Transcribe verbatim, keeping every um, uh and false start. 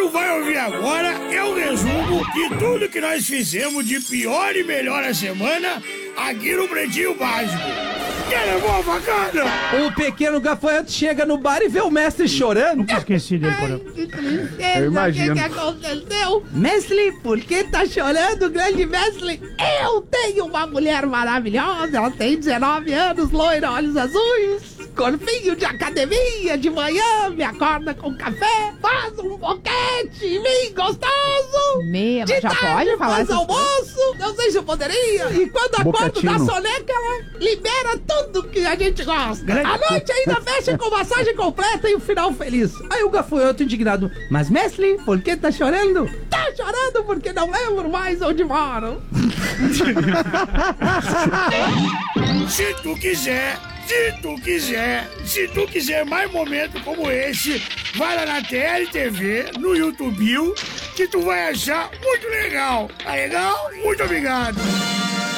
tu vai ouvir agora é um resumo de tudo que nós fizemos de pior e melhor a semana aqui no Pretinho Básico. Quer levar a facada? O pequeno gafanhoto chega no bar e vê o mestre chorando. Nunca esqueci dele, porra. Que tristeza, Eu imagino. o que, que aconteceu? Mestre, por que tá chorando, grande Wesley, eu tenho uma mulher maravilhosa, ela tem dezenove anos, loira, olhos azuis, corpinho de academia, de manhã, me acorda com café, faz um boquete em mim gostoso. Meu, De já tarde pode falar faz essas almoço, não sei se eu poderia. E quando acordo Bocatino. da soneca, ela libera tudo que a gente gosta. Grande- A noite ainda fecha com massagem completa e um final feliz. Aí o gafanhoto indignado. Mas, mestre, por que tá chorando? Tá chorando porque não lembro mais onde moro. Se tu quiser, se tu quiser, se tu quiser mais momentos como esse, vai lá na T L T V, no YouTube, que tu vai achar muito legal. Tá legal? Muito obrigado.